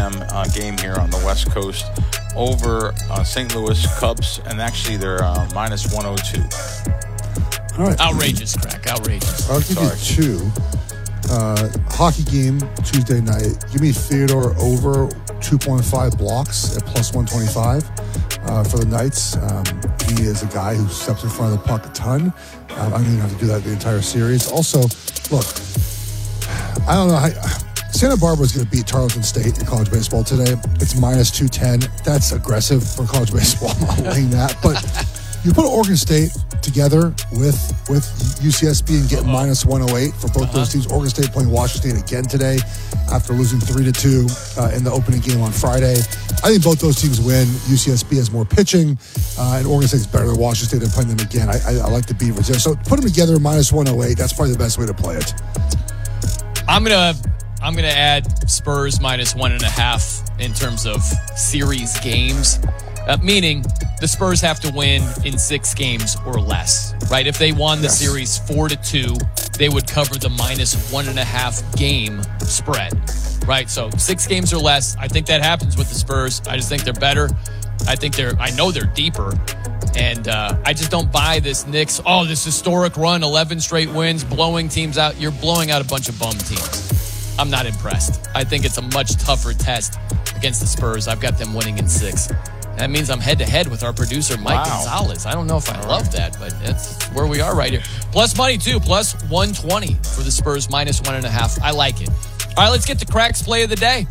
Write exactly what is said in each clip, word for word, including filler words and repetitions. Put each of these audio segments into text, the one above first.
p.m. Uh, game here on the West Coast over uh, Saint Louis Cubs, and actually they're uh, minus one oh two. All right. Outrageous, Crack. Outrageous. I'll give Sorry. you two. Uh, hockey game Tuesday night. Give me Theodore over two point five blocks at plus one twenty-five uh, for the Knights. Um, he is a guy who steps in front of the puck a ton. Um, I don't even have to do that the entire series. Also, look, I don't know how. Santa Barbara is going to beat Tarleton State in college baseball today. It's minus two ten. That's aggressive for college baseball. I'm not laying that. But you put Oregon State together with with U C S B and get uh-huh. minus one oh eight for both uh-huh. those teams. Oregon State playing Washington State again today after losing three to two uh, in the opening game on Friday. I think both those teams win. U C S B has more pitching, uh, and Oregon State's better than Washington State. They're playing them again. I, I, I like the Beavers there. So put them together, minus one oh eight. That's probably the best way to play it. I'm going to... I'm going to add Spurs minus one and a half in terms of series games, uh, meaning the Spurs have to win in six games or less, right? If they won the yes. series four to two, they would cover the minus one and a half game spread, right? So six games or less. I think that happens with the Spurs. I just think they're better. I think they're, I know they're deeper. And uh, I just don't buy this Knicks, oh, this historic run, eleven straight wins, blowing teams out. You're blowing out a bunch of bum teams. I'm not impressed. I think it's a much tougher test against the Spurs. I've got them winning in six. That means I'm head-to-head with our producer, Mike wow. Gonzalez. I don't know if I love that, but that's where we are right here. Plus money, too. Plus one twenty for the Spurs, minus one and a half. I like it. All right, let's get to Crack's play of the day.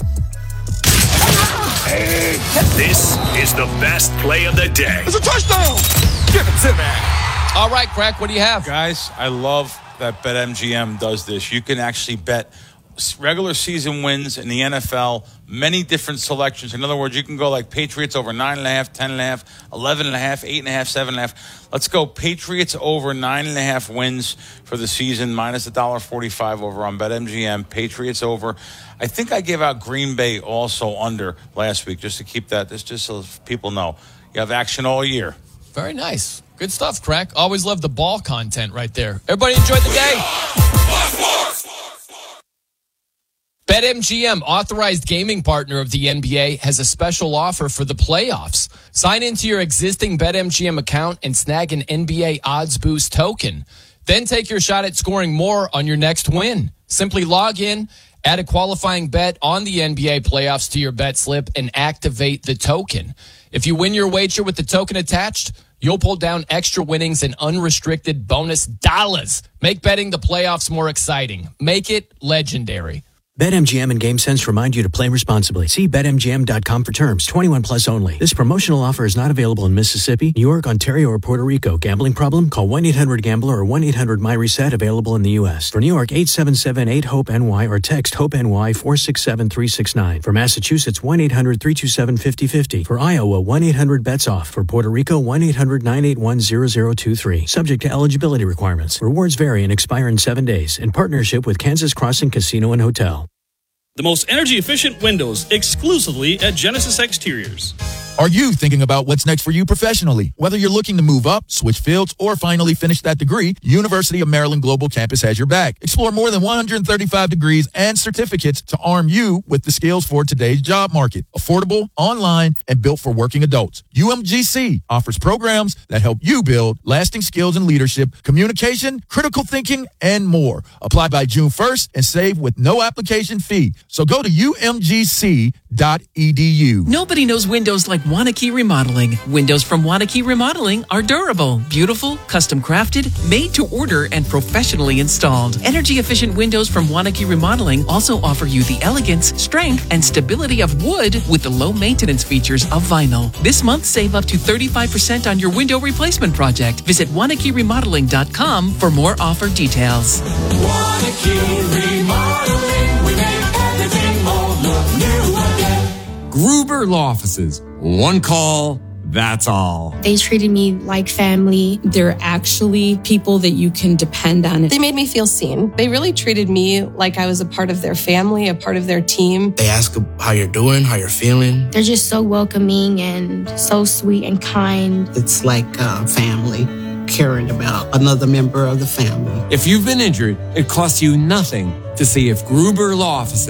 Hey, this is the best play of the day. It's a touchdown! Give it to me. All right, Crack, what do you have? Guys, I love that BetMGM does this. You can actually bet regular season wins in the N F L, many different selections. In other words, you can go like Patriots over nine and a half, ten and a half, eleven and a half, eight and a half, seven and a half. Let's go Patriots over nine and a half wins for the season, minus one dollar forty-five over on BetMGM. Patriots over. I think I gave out Green Bay also under last week, just to keep that, just, just so people know. You have action all year. Very nice. Good stuff, Crack. Always love the ball content right there. Everybody enjoy the day. BetMGM, authorized gaming partner of the N B A, has a special offer for the playoffs. Sign into your existing BetMGM account and snag an N B A Odds Boost token. Then take your shot at scoring more on your next win. Simply log in, add a qualifying bet on the N B A playoffs to your bet slip, and activate the token. If you win your wager with the token attached, you'll pull down extra winnings and unrestricted bonus dollars. Make betting the playoffs more exciting. Make it legendary. BetMGM and GameSense remind you to play responsibly. See Bet M G M dot com for terms. twenty-one plus only. This promotional offer is not available in Mississippi, New York, Ontario, or Puerto Rico. Gambling problem? Call one eight hundred gambler or one eight hundred my reset, available in the U S. For New York, eight seven seven eight hope N Y or text HOPE-NY four six seven three six nine. For Massachusetts, one eight hundred three two seven five zero five zero. For Iowa, one eight hundred bets off. For Puerto Rico, one eight hundred nine eight one zero zero two three. Subject to eligibility requirements. Rewards vary and expire in seven days. In partnership with Kansas Crossing Casino and Hotel. The most energy-efficient windows exclusively at Genesis Exteriors. Are you thinking about what's next for you professionally? Whether you're looking to move up, switch fields, or finally finish that degree, University of Maryland Global Campus has your back. Explore more than one hundred thirty-five degrees and certificates to arm you with the skills for today's job market. Affordable, online, and built for working adults. U M G C offers programs that help you build lasting skills in leadership, communication, critical thinking, and more. Apply by June first and save with no application fee. So go to U M G C dot E D U. Nobody knows windows like Wanakee Remodeling. Windows from Wanakee Remodeling are durable, beautiful, custom crafted, made to order, and professionally installed. Energy efficient windows from Wanakee Remodeling also offer you the elegance, strength, and stability of wood with the low maintenance features of vinyl. This month, save up to thirty-five percent on your window replacement project. Visit Wanakee Remodeling dot com for more offer details. Wanakee Remodeling, we make everything more look new again. Gruber Law Offices. One call, that's all. They treated me like family. They're actually people that you can depend on. They made me feel seen. They really treated me like I was a part of their family, a part of their team. They ask how you're doing, how you're feeling. They're just so welcoming and so sweet and kind. It's like uh, family, caring about another member of the family. If you've been injured, it costs you nothing to see if Gruber Law Offices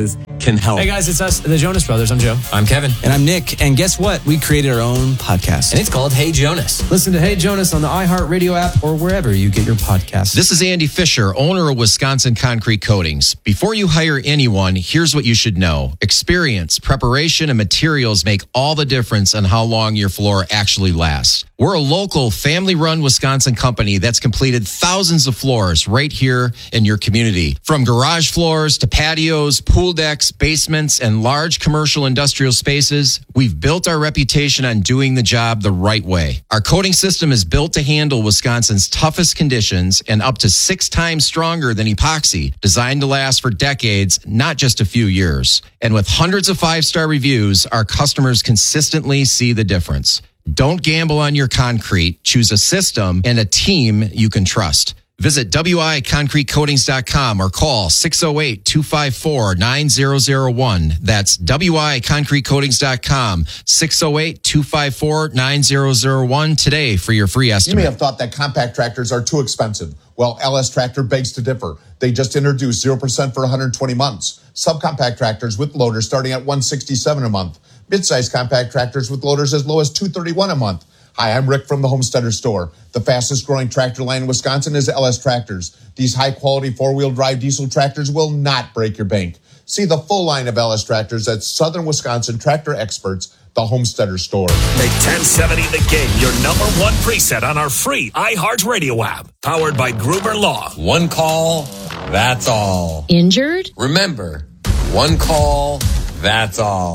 can help. Hey guys, it's us, the Jonas Brothers. I'm Joe. I'm Kevin. And I'm Nick. And guess what? We created our own podcast. And it's called Hey Jonas. Listen to Hey Jonas on the iHeartRadio app or wherever you get your podcasts. This is Andy Fisher, owner of Wisconsin Concrete Coatings. Before you hire anyone, here's what you should know. Experience, preparation, and materials make all the difference on how long your floor actually lasts. We're a local, family-run Wisconsin company that's completed thousands of floors right here in your community. From garage floors to patios, pool decks, basements, and large commercial industrial spaces, we've built our reputation on doing the job the right way. Our coating system is built to handle Wisconsin's toughest conditions and up to six times stronger than epoxy, designed to last for decades, not just a few years. And with hundreds of five-star reviews, our customers consistently see the difference. Don't gamble on your concrete. Choose a system and a team you can trust. Visit W I concrete coatings dot com or call six oh eight, two five four, nine oh oh one. That's W I concrete coatings dot com, six oh eight, two five four, nine oh oh one today for your free estimate. You may have thought that compact tractors are too expensive. Well, L S Tractor begs to differ. They just introduced zero percent for one hundred twenty months. Subcompact tractors with loaders starting at one hundred sixty-seven dollars a month. Mid-size compact tractors with loaders as low as two hundred thirty-one dollars a month. Hi, I'm Rick from the Homesteader Store. The fastest growing tractor line in Wisconsin is L S Tractors. These high-quality four-wheel drive diesel tractors will not break your bank. See the full line of L S Tractors at Southern Wisconsin Tractor Experts, the Homesteader Store. Make ten seventy The Game your number one preset on our free iHeartRadio app. Powered by Gruber Law. One call, that's all. Injured? Remember, one call, that's all.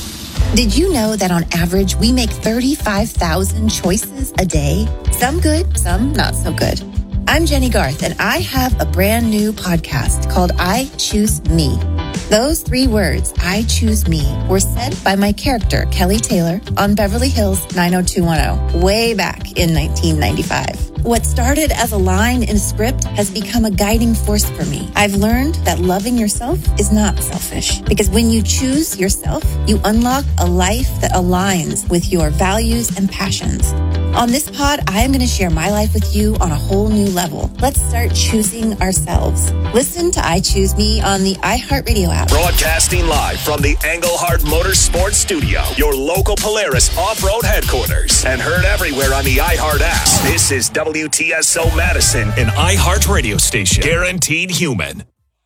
Did you know that on average, we make thirty-five thousand choices a day? Some good, some not so good. I'm Jenny Garth, and I have a brand new podcast called I Choose Me. Those three words, I choose me, were said by my character, Kelly Taylor, on Beverly Hills nine oh two one oh, way back in nineteen ninety-five. What started as a line in a script has become a guiding force for me. I've learned that loving yourself is not selfish, because when you choose yourself, you unlock a life that aligns with your values and passions. On this pod, I am going to share my life with you on a whole new level. Let's start choosing ourselves. Listen to I Choose Me on the iHeartRadio app. Broadcasting live from the Engelhard Motorsports Studio, your local Polaris off-road headquarters, and heard everywhere on the iHeart app. This is W T S O Madison, an iHeart radio station, guaranteed human.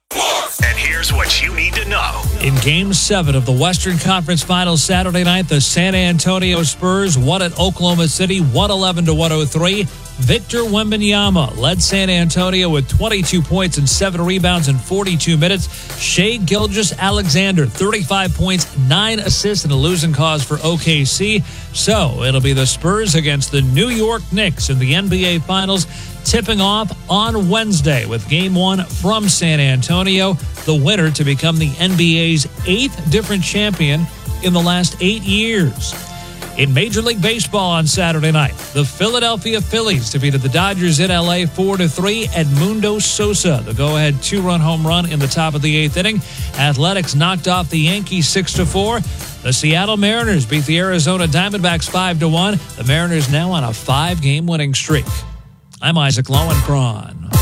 And here's what you need to know. In Game seven of the Western Conference Finals Saturday night, the San Antonio Spurs won at Oklahoma City one eleven to one oh three. Victor Wembanyama led San Antonio with twenty-two points and seven rebounds in forty-two minutes. Shai Gilgeous-Alexander, thirty-five points, nine assists, and a losing cause for O K C. So it'll be the Spurs against the New York Knicks in the N B A Finals, tipping off on Wednesday with Game one from San Antonio, the winner to become the N B A's eighth different champion in the last eight years. In Major League Baseball on Saturday night, the Philadelphia Phillies defeated the Dodgers in L A four to three. Edmundo Sosa, the go-ahead two-run home run in the top of the eighth inning. Athletics knocked off the Yankees six to four. The Seattle Mariners beat the Arizona Diamondbacks five to one. The Mariners now on a five-game winning streak. I'm Isaac Lowenkron.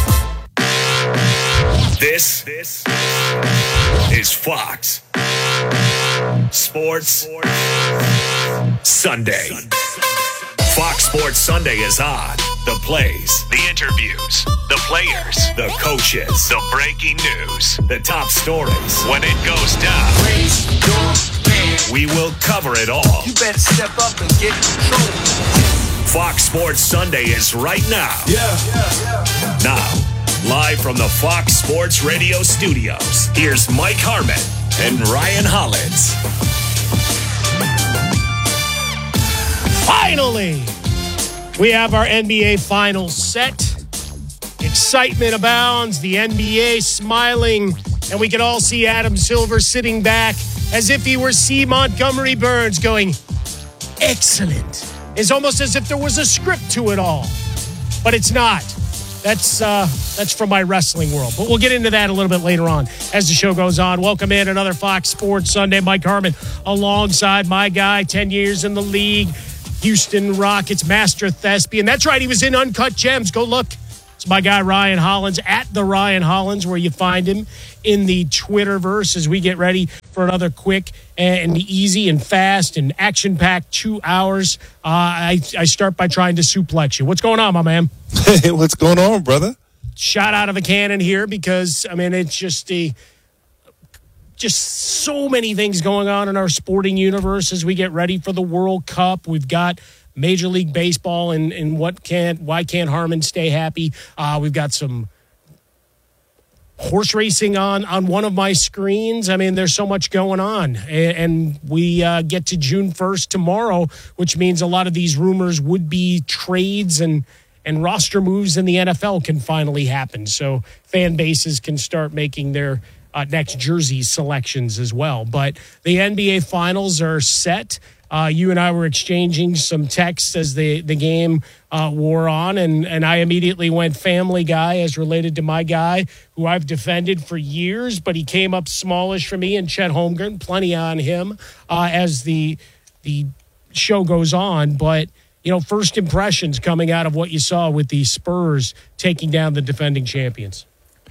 This, this is Fox Sports Sunday. Fox Sports Sunday is on. The plays, the interviews, the players, the coaches, the breaking news, the top stories. When it goes down, we will cover it all. You better step up and get control. Fox Sports Sunday is right now. Yeah. yeah, yeah. Now, live from the Fox Sports Radio studios, here's Mike Harmon and Ryan Hollins. Finally, we have our N B A Finals set. Excitement abounds, the N B A smiling, and we can all see Adam Silver sitting back as if he were C. Montgomery Burns going, excellent. It's almost as if there was a script to it all, but it's not. That's uh, that's from my wrestling world, but we'll get into that a little bit later on as the show goes on. Welcome in another Fox Sports Sunday. Mike Harmon alongside my guy, ten years in the league, Houston Rockets master thespian. That's right, he was in Uncut Gems. Go look It's my guy Ryan Hollins at the Ryan Hollins, where you find him in the Twitterverse as we get ready for another quick and easy and fast and action-packed two hours. Uh, I, I start by trying to suplex you. What's going on, my man? Hey, what's going on, brother? Shot out of a cannon here because, I mean, it's just a, just so many things going on in our sporting universe as we get ready for the World Cup. We've got Major League Baseball and, and what can't, why can't Harmon stay happy? Uh, we've got some horse racing on, on one of my screens. I mean, there's so much going on. And, and we uh, get to June first tomorrow, which means a lot of these rumors would be trades and, and roster moves in the N F L can finally happen. So fan bases can start making their uh, next jersey selections as well. But the N B A Finals are set. Uh, you and I were exchanging some texts as the, the game uh, wore on, and, and I immediately went Family Guy as related to my guy, who I've defended for years, but he came up smallish for me, and Chet Holmgren, plenty on him uh, as the the show goes on. But, you know, first impressions coming out of what you saw with the Spurs taking down the defending champions.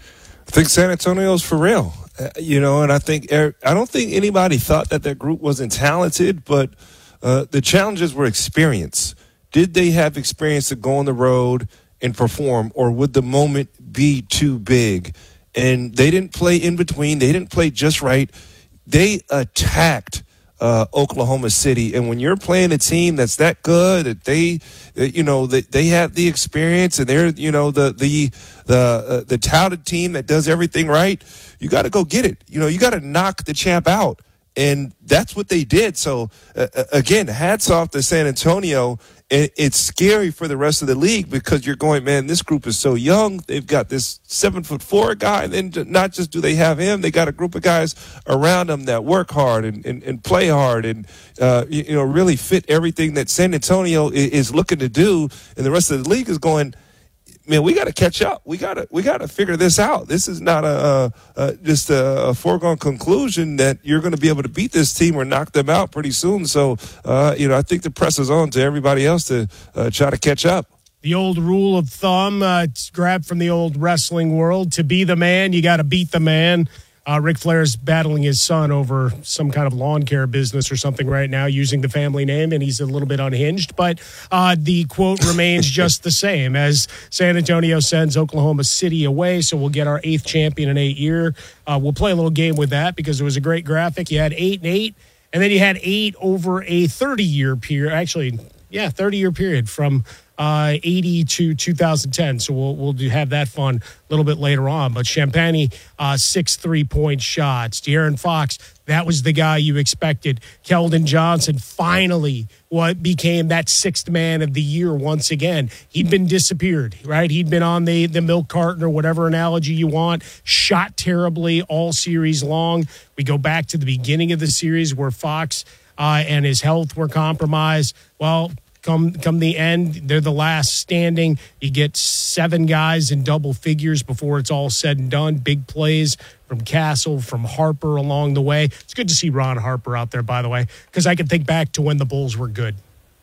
I think San Antonio's for real. Uh, you know, and I think I don't think anybody thought that their group wasn't talented, but uh, the challenges were experience. Did they have experience to go on the road and perform, or would the moment be too big? And they didn't play in between. They didn't play just right. They attacked uh, Oklahoma City, and when you're playing a team that's that good, that they, you know, they, they have the experience, and they're, you know, the the the uh, the touted team that does everything right. You got to go get it. You know, you got to knock the champ out. And that's what they did. So, uh, again, hats off to San Antonio. And it's scary for the rest of the league because you're going, man, this group is so young. They've got this seven foot four guy. And then not just do they have him, they got a group of guys around them that work hard and, and, and play hard and, uh, you, you know, really fit everything that San Antonio is, is looking to do. And the rest of the league is going, man, we got to catch up. We got to we got to figure this out. This is not a, a, a just a, a foregone conclusion that you're going to be able to beat this team or knock them out pretty soon. So, uh, you know, I think the press is on to everybody else to uh, try to catch up. The old rule of thumb, uh, it's grabbed from the old wrestling world. To be the man, you got to beat the man. Uh, Ric Flair's battling his son over some kind of lawn care business or something right now using the family name, and he's a little bit unhinged. But uh, the quote remains just the same as San Antonio sends Oklahoma City away, so we'll get our eighth champion in eight years. Uh, we'll play a little game with that because it was a great graphic. You had eight and eight, and then you had eight over a thirty-year period. Actually, yeah, thirty-year period from Uh, eighty to two thousand ten. So we'll we'll do have that fun a little bit later on. But Champagny, uh, six three-point shots. De'Aaron Fox, that was the guy you expected. Keldon Johnson finally what became that sixth man of the year once again. He'd been disappeared, right? He'd been on the, the milk carton or whatever analogy you want. Shot terribly all series long. We go back to the beginning of the series where Fox uh, and his health were compromised. Well, Come come the end, they're the last standing. You get seven guys in double figures before it's all said and done. Big plays from Castle, from Harper along the way. It's good to see Ron Harper out there, by the way, because I can think back to when the Bulls were good.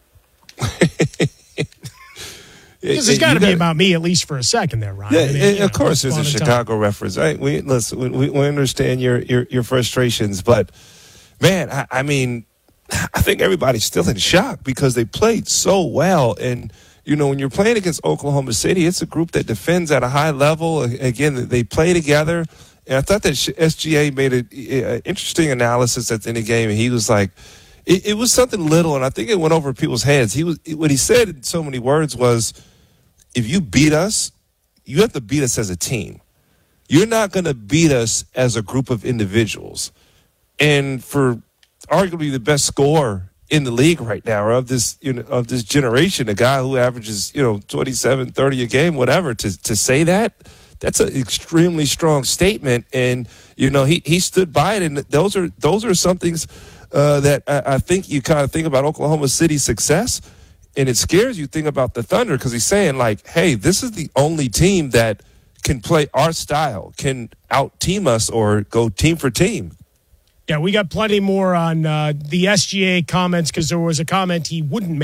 Because it's got to be about me at least for a second there, Ron. Yeah, I mean, and you know, of course, there's a Chicago reference. Right? We listen. We, we understand your, your your frustrations, but man, I, I mean. I think everybody's still in shock because they played so well. And, you know, when you're playing against Oklahoma City, it's a group that defends at a high level. Again, they play together. And I thought that S G A made an interesting analysis at the end of the game. And he was like, it, it was something little, and I think it went over people's heads. He was what he said in so many words was, if you beat us, you have to beat us as a team. You're not going to beat us as a group of individuals. And for arguably the best scorer in the league right now, or of this, you know, of this generation, a guy who averages, you know, twenty-seven, thirty a game, whatever, to to say that, that's an extremely strong statement. And, you know, he, he stood by it. And those are, those are some things uh, that I, I think you kind of think about Oklahoma City's success, and it scares you think about the Thunder, because he's saying, like, hey, this is the only team that can play our style, can out-team us or go team for team. Yeah, we got plenty more on uh, the S G A comments, because there was a comment he wouldn't make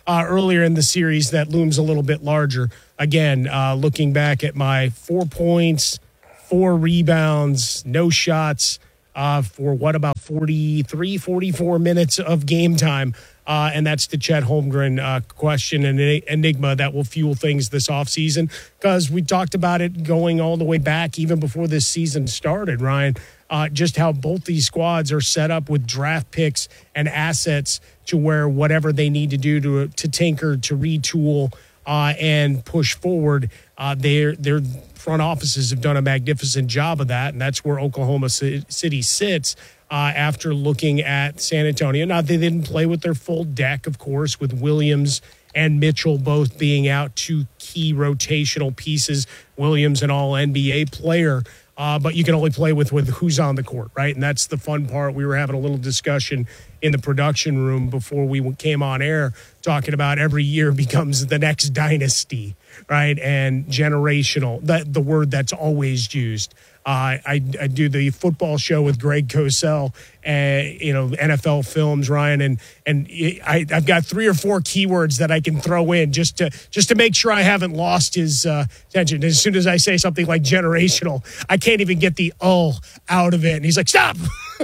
uh, earlier in the series that looms a little bit larger. Again, uh, looking back at my four points, four rebounds, no shots uh, for what, about forty-three, forty-four minutes of game time. Uh, and that's the Chet Holmgren uh, question and enigma that will fuel things this offseason, because we talked about it going all the way back even before this season started, Ryan, uh, just how both these squads are set up with draft picks and assets to where whatever they need to do to, to tinker, to retool, uh, and push forward, uh, their their front offices have done a magnificent job of that, and that's where Oklahoma City sits. Uh, after looking at San Antonio. Now, they didn't play with their full deck, of course, with Williams and Mitchell both being out, two key rotational pieces. Williams, an all N B A player, uh, but you can only play with, with who's on the court, right? And that's the fun part. We were having a little discussion in the production room before we came on air, talking about every year becomes the next dynasty, right? And generational, that the word that's always used. Uh, I, I do the football show with Greg Cosell, and you know, N F L Films, Ryan, and and I, I've got three or four keywords that I can throw in just to just to make sure I haven't lost his uh, attention. As soon as I say something like generational, I can't even get the "oh" out of it, and he's like, "Stop,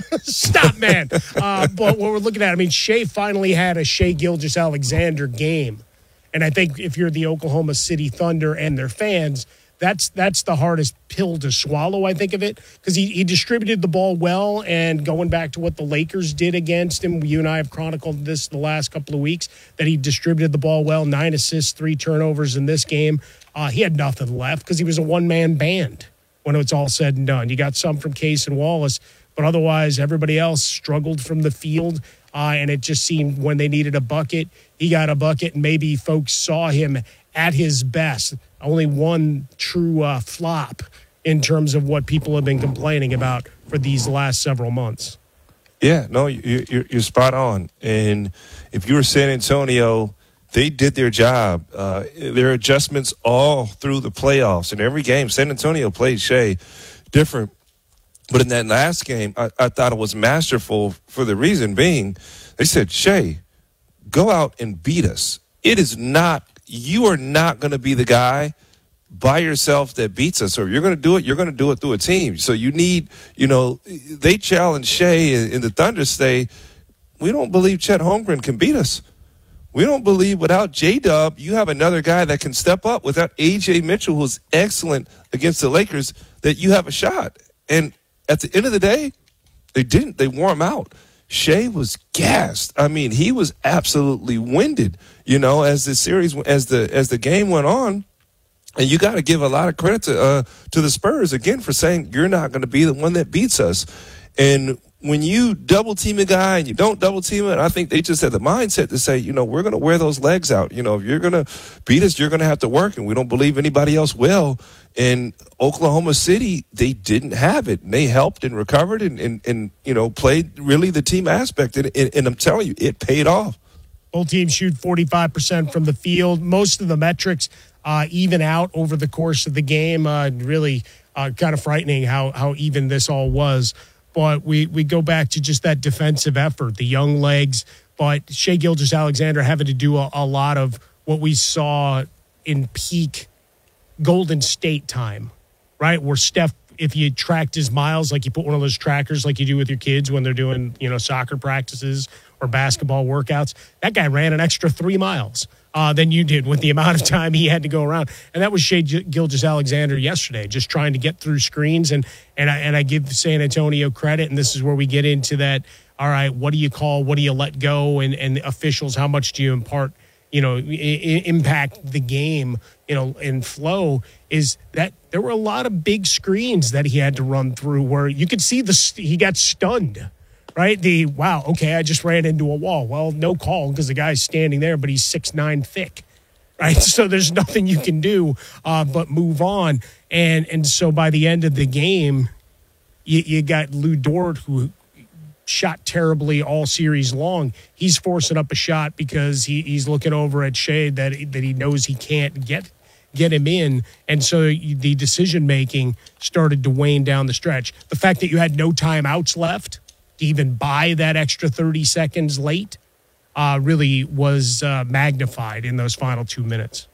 stop, man!" Uh, but what we're looking at, I mean, Shea finally had a Shea Gilgeous-Alexander game, and I think if you're the Oklahoma City Thunder and their fans, That's that's the hardest pill to swallow, I think, of it, because he, he distributed the ball well, and going back to what the Lakers did against him, you and I have chronicled this the last couple of weeks, that he distributed the ball well, nine assists, three turnovers in this game. Uh, he had nothing left because he was a one-man band when it's all said and done. You got some from Case and Wallace, but otherwise everybody else struggled from the field, uh, and it just seemed when they needed a bucket, he got a bucket, and maybe folks saw him at his best. Only one true uh, flop in terms of what people have been complaining about for these last several months. Yeah, no, you, you're, you're spot on. And if you were San Antonio, they did their job. Uh, their adjustments all through the playoffs. In every game, San Antonio played Shea different. But in that last game, I, I thought it was masterful for the reason being, they said, Shea, go out and beat us. It is not You are not going to be the guy by yourself that beats us. Or if you're going to do it, you're going to do it through a team. So you need, you know, they challenge Shea in the Thunder, say, we don't believe Chet Holmgren can beat us. We don't believe without J-Dub, you have another guy that can step up. Without A J Mitchell, who's excellent against the Lakers, that you have a shot. And at the end of the day, they didn't. They wore him out. Shea was gassed. I mean, he was absolutely winded, you know, as the series, as the as the game went on. And you got to give a lot of credit to uh, to the Spurs again for saying you're not going to be the one that beats us. And when you double team a guy and you don't double team it, I think they just had the mindset to say, you know, we're going to wear those legs out. You know, if you're going to beat us, you're going to have to work, and we don't believe anybody else will. In Oklahoma City, they didn't have it. And they helped and recovered and, and, and you know, played really the team aspect. And, and, and I'm telling you, it paid off. Both teams shoot forty-five percent from the field. Most of the metrics uh, even out over the course of the game. Uh, really uh, kind of frightening how, how even this all was. But we, we go back to just that defensive effort, the young legs. But Shea Gilgeous-Alexander having to do a, a lot of what we saw in peak Golden State time, right? Where Steph, if you tracked his miles, like you put one of those trackers like you do with your kids when they're doing, you know, soccer practices or basketball workouts, that guy ran an extra three miles uh, than you did with the amount of time he had to go around. And that was Shea Gilgeous-Alexander yesterday, just trying to get through screens. And and I, and I give San Antonio credit, and this is where we get into that, all right, what do you call, what do you let go, and, and officials, how much do you impart, you know, I- impact the game, you know, and flow, is that there were a lot of big screens that he had to run through where you could see the he got stunned, right? The, wow, okay, I just ran into a wall. Well, no call because the guy's standing there, but he's six nine thick, right? So there's nothing you can do uh, but move on. And and so by the end of the game, you, you got Lou Dort, who shot terribly all series long. He's forcing up a shot because he, he's looking over at Shea that that he knows he can't get get him in, and so the decision making started to wane down the stretch. The fact that you had no timeouts left to even buy that extra thirty seconds late, uh, really was uh, magnified in those final two minutes.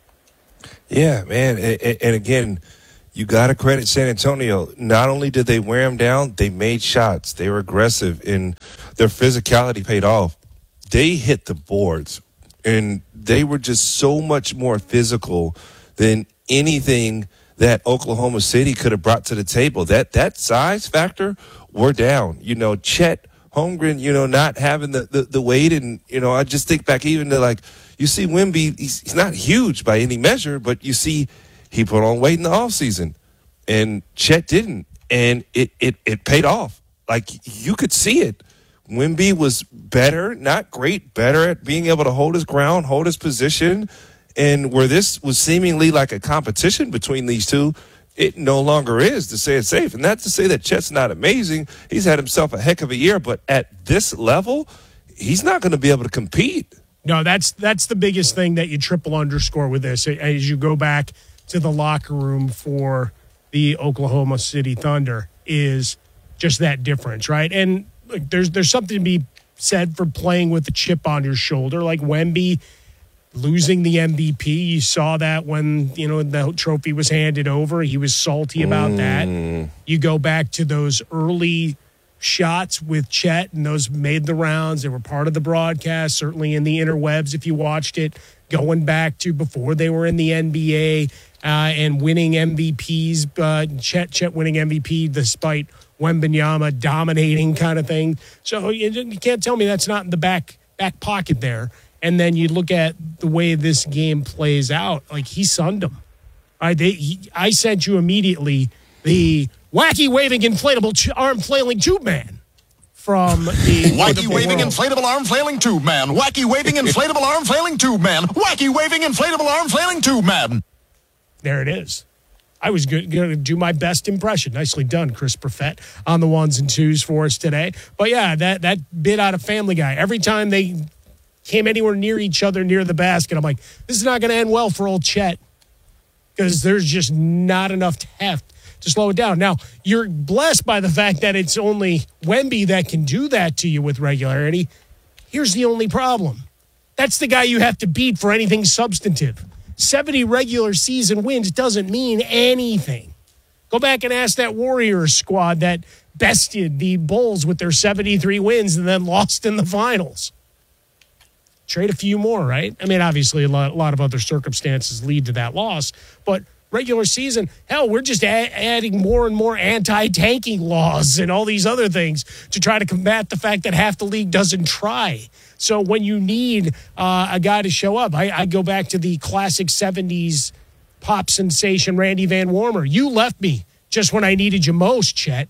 Yeah, man. And, and again, you got to credit San Antonio. Not only did they wear them down, they made shots. They were aggressive, and their physicality paid off. They hit the boards, and they were just so much more physical than anything that Oklahoma City could have brought to the table. That that size factor, we're down. You know, Chet Holmgren, you know, not having the, the, the weight. And, you know, I just think back even to, like, you see Wemby, he's, he's not huge by any measure, but you see he put on weight in the offseason. And Chet didn't. And it, it, it paid off. Like, you could see it. Wemby was better, not great, better at being able to hold his ground, hold his position. And where this was seemingly like a competition between these two, it no longer is, to say it safe. And not to say that Chet's not amazing. He's had himself a heck of a year. But at this level, he's not going to be able to compete. No, that's that's the biggest thing that you triple underscore with this as you go back to the locker room for the Oklahoma City Thunder is just that difference, right? And like, there's there's something to be said for playing with a chip on your shoulder, like Wemby losing the M V P. You saw that when, you know, the trophy was handed over. He was salty about mm. that. You go back to those early shots with Chet, and those made the rounds. They were part of the broadcast, certainly in the interwebs if you watched it, going back to before they were in the N B A uh, and winning M V Ps. Uh, Chet, Chet winning M V P despite Wembanyama dominating kind of thing. So you, you can't tell me that's not in the back back pocket there. And then you look at the way this game plays out. Like, he sunned them. I, they, he, I sent you immediately the wacky waving inflatable ch- arm flailing tube man from the wacky waving world. inflatable arm flailing tube man. Wacky waving inflatable arm flailing tube man. Wacky waving inflatable arm flailing tube man. There it is. I was going to do my best impression. Nicely done, Chris Perfett, on the ones and twos for us today. But yeah, that that bit out of Family Guy. Every time they came anywhere near each other near the basket, I'm like, this is not going to end well for old Chet, because there's just not enough heft to slow it down. Now, you're blessed by the fact that it's only Wemby that can do that to you with regularity. Here's the only problem. That's the guy you have to beat for anything substantive. seventy regular season wins doesn't mean anything. Go back and ask that Warriors squad that bested the Bulls with their seventy-three wins and then lost in the finals. Trade a few more, right? I mean, obviously, a lot, a lot of other circumstances lead to that loss, but regular season, hell, we're just a- adding more and more anti-tanking laws and all these other things to try to combat the fact that half the league doesn't try. So when you need uh, a guy to show up, I, I go back to the classic seventies pop sensation, Randy Van Warmer. You left me just when I needed you most, Chet.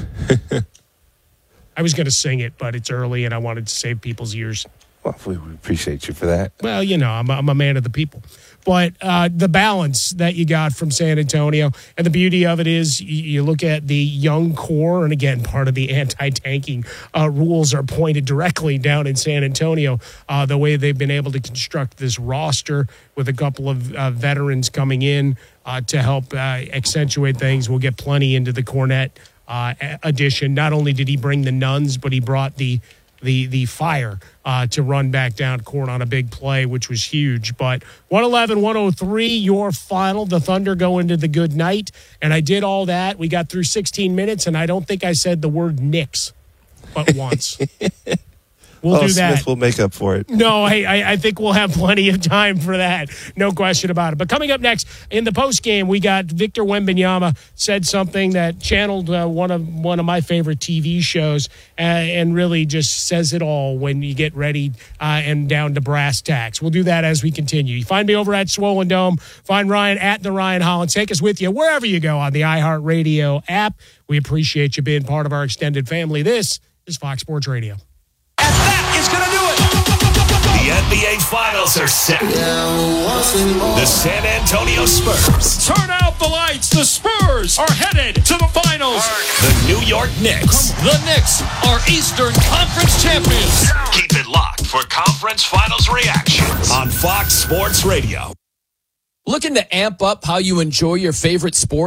I was going to sing it, but it's early and I wanted to save people's ears. Well, we appreciate you for that. Well, you know, I'm a, I'm a man of the people. But uh, the balance that you got from San Antonio, and the beauty of it is you, you look at the young core, and again, part of the anti-tanking uh, rules are pointed directly down in San Antonio, uh, the way they've been able to construct this roster with a couple of uh, veterans coming in uh, to help uh, accentuate things. We'll get plenty into the Cornette uh, addition. Not only did he bring the nuns, but he brought the the the fire uh, to run back down court on a big play, which was huge. But one eleven one oh three, your final. The Thunder go into the good night. And I did all that. We got through sixteen minutes, and I don't think I said the word Knicks but once. We'll oh, do that. Smith will make up for it. No, hey, I, I think we'll have plenty of time for that. No question about it. But coming up next in the postgame, we got Victor Wembanyama said something that channeled uh, one of one of my favorite T V shows uh, and really just says it all when you get ready uh, and down to brass tacks. We'll do that as we continue. You find me over at Swollen Dome. Find Ryan at the Ryan Hollins. Take us with you wherever you go on the iHeartRadio app. We appreciate you being part of our extended family. This is Fox Sports Radio. Is going to do it. The N B A Finals are set. The San Antonio Spurs. Turn out the lights. The Spurs are headed to the finals. The New York Knicks. The Knicks are Eastern Conference champions. Keep it locked for conference finals reactions on Fox Sports Radio. Looking to amp up how you enjoy your favorite sports?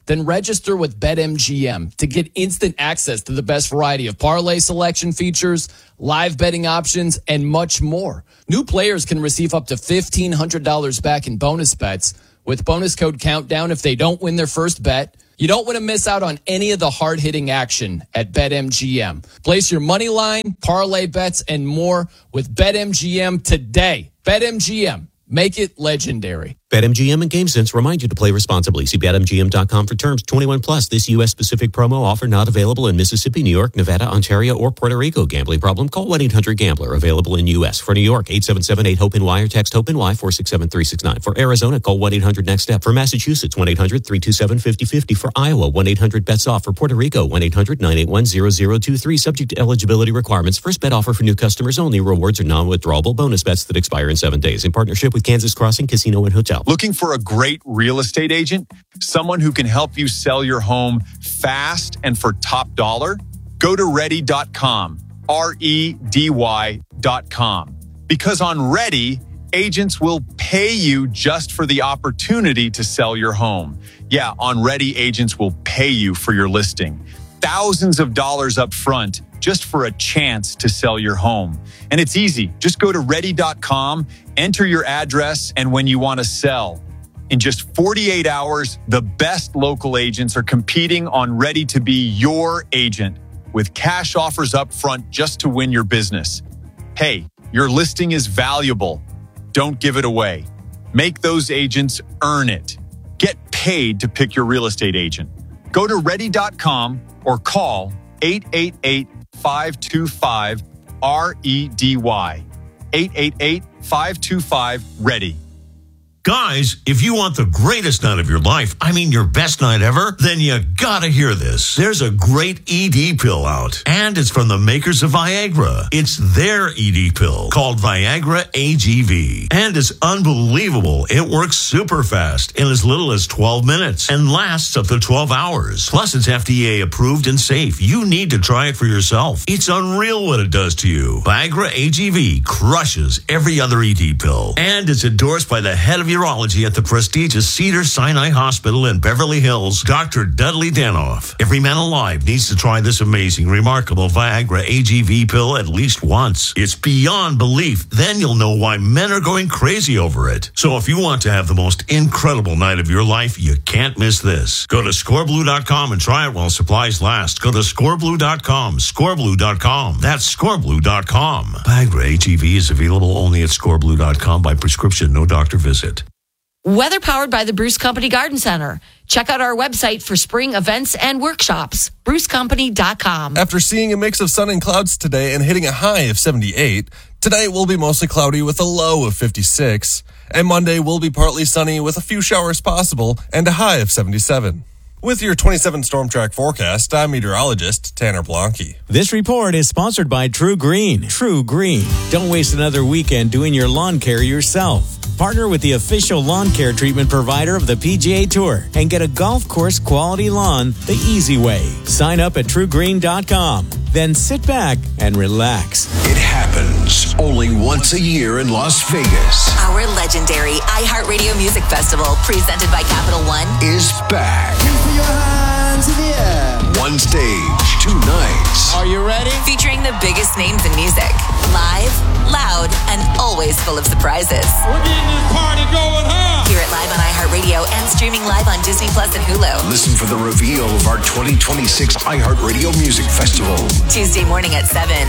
Then register with BetMGM to get instant access to the best variety of parlay selection features, live betting options, and much more. New players can receive up to fifteen hundred dollars back in bonus bets with bonus code Countdown if they don't win their first bet. You don't want to miss out on any of the hard-hitting action at BetMGM. Place your money line, parlay bets, and more with BetMGM today. BetMGM. Make it legendary. BetMGM and GameSense remind you to play responsibly. See Bet M G M dot com for terms. twenty-one plus. This U S specific promo offer not available in Mississippi, New York, Nevada, Ontario, or Puerto Rico. Gambling problem? Call one eight hundred gambler. Available in U S. For New York, eight seven seven eight hope N Y or text HOPE-NY four six seven three six nine. For Arizona, call one eight hundred next step. For Massachusetts, one eight hundred three two seven five zero five zero. For Iowa, one eight hundred bets off. For Puerto Rico, one eight hundred nine eight one zero zero two three. Subject to eligibility requirements. First bet offer for new customers only. Rewards are non-withdrawable bonus bets that expire in seven days. In partnership with Kansas Crossing Casino and Hotel. Looking for a great real estate agent? Someone who can help you sell your home fast and for top dollar? Go to ready dot com. R E D Y dot com. Because on Ready, agents will pay you just for the opportunity to sell your home. Yeah, on Ready, agents will pay you for your listing. Thousands of dollars up front just for a chance to sell your home. And it's easy. Just go to ready dot com, enter your address, and when you want to sell. In just forty-eight hours, the best local agents are competing on Ready to be your agent with cash offers up front just to win your business. Hey, your listing is valuable. Don't give it away. Make those agents earn it. Get paid to pick your real estate agent. Go to ready dot com or call eight eight eight, five two five, R E D Y. eight eight eight, five two five, READY. Guys, if you want the greatest night of your life, I mean your best night ever, then you gotta hear this. There's a great E D pill out, and it's from the makers of Viagra. It's their E D pill called Viagra A G V, and it's unbelievable. It works super fast in as little as twelve minutes and lasts up to twelve hours. Plus, it's F D A approved and safe. You need to try it for yourself. It's unreal what it does to you. Viagra A G V crushes every other E D pill, and it's endorsed by the head of urology at the prestigious Cedars-Sinai Hospital in Beverly Hills, Doctor Dudley Danoff. Every man alive needs to try this amazing, remarkable Viagra A G V pill at least once. It's beyond belief. Then you'll know why men are going crazy over it. So if you want to have the most incredible night of your life, you can't miss this. Go to score blue dot com and try it while supplies last. Go to score blue dot com, score blue dot com. That's score blue dot com. Viagra A G V is available only at score blue dot com by prescription, no doctor visit. Weather powered by the Bruce Company Garden Center. Check out our website for spring events and workshops, bruce company dot com. After seeing a mix of sun and clouds today and hitting a high of seventy-eight, tonight will be mostly cloudy with a low of fifty-six, and Monday will be partly sunny with a few showers possible and a high of seventy-seven. With your twenty-seven Storm Track forecast, I'm meteorologist Tanner Blanke. This report is sponsored by True Green. True Green. Don't waste another weekend doing your lawn care yourself. Partner with the official lawn care treatment provider of the P G A Tour and get a golf course quality lawn the easy way. Sign up at true green dot com. Then sit back and relax. It happens only once a year in Las Vegas. Our legendary iHeartRadio Music Festival, presented by Capital One, is back. Put your hands in the air. One stage, two nights. Are you ready? Featuring the biggest names in music. Live, loud, and always full of surprises. We're getting this party going, huh? Hear it live on iHeartRadio and streaming live on Disney Plus and Hulu. Listen for the reveal of our twenty twenty-six iHeartRadio Music Festival. Tuesday morning at seven.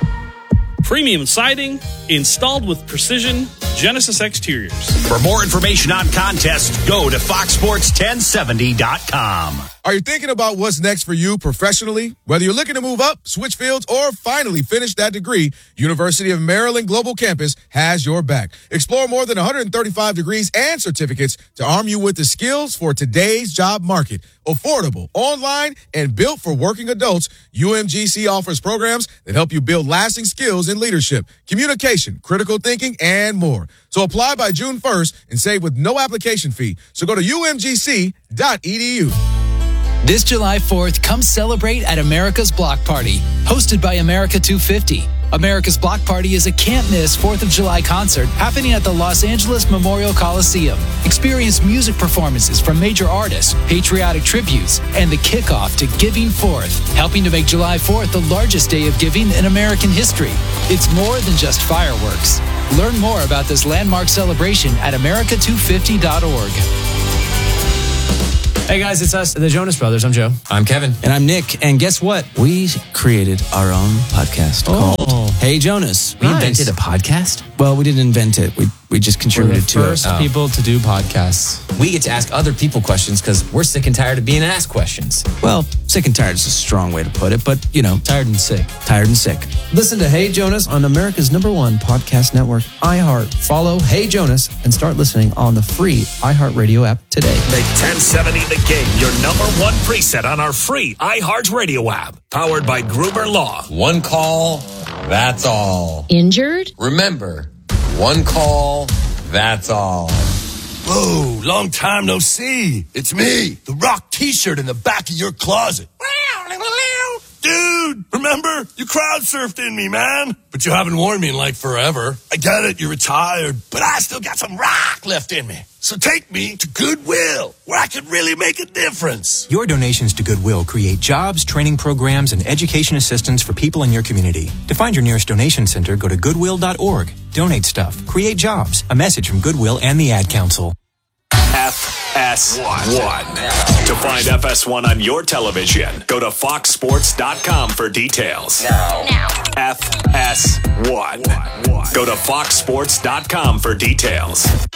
Premium siding installed with precision. Genesis Exteriors. For more information on contests, go to fox sports ten seventy dot com. Are you thinking about what's next for you professionally? Whether you're looking to move up, switch fields, or finally finish that degree, University of Maryland Global Campus has your back. Explore more than one hundred thirty-five degrees and certificates to arm you with the skills for today's job market. Affordable, online, and built for working adults, U M G C offers programs that help you build lasting skills in leadership, communication, critical thinking, and more. So apply by June first and save with no application fee. So go to U M G C dot E D U. This July fourth, come celebrate at America's Block Party, hosted by America two fifty. America's Block Party is a can't-miss fourth of July concert happening at the Los Angeles Memorial Coliseum. Experience music performances from major artists, patriotic tributes, and the kickoff to Giving Fourth, helping to make July fourth the largest day of giving in American history. It's more than just fireworks. Learn more about this landmark celebration at America two fifty dot org. Hey guys, it's us, the Jonas Brothers. I'm Joe. I'm Kevin. And I'm Nick. And guess what? We created our own podcast Oh. called Hey Jonas. We invented a podcast? Well, we didn't invent it. We we just contributed to it. First people to do podcasts. We get to ask other people questions because we're sick and tired of being asked questions. Well, sick and tired is a strong way to put it, but you know, Tired and sick. tired and sick. Listen to Hey Jonas on America's number one podcast network, iHeart. Follow Hey Jonas and start listening on the free iHeartRadio app today. Make ten seventy The Game your number one preset on our free iHeartRadio app. Powered by Gruber Law. One call, that's all. Injured? Remember, one call, that's all. Whoa, long time no see. It's me, the Rock t-shirt in the back of your closet. Dude, remember? You crowd surfed in me, man. But you haven't worn me in like forever. I get it, you're retired, but I still got some rock left in me. So take me to Goodwill, where I could really make a difference. Your donations to Goodwill create jobs, training programs, and education assistance for people in your community. To find your nearest donation center, go to goodwill dot org. Donate stuff. Create jobs. A message from Goodwill and the Ad Council. F S one. To find F S one on your television, go to fox sports dot com for details. Now. F S one. Go to fox sports dot com for details.